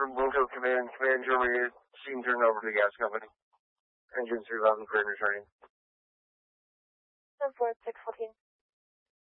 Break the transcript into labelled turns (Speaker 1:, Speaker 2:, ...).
Speaker 1: from Wilco Command. Command Germany, steam turned over to the gas company. Engine 3000 for returning.
Speaker 2: 10-4, 614.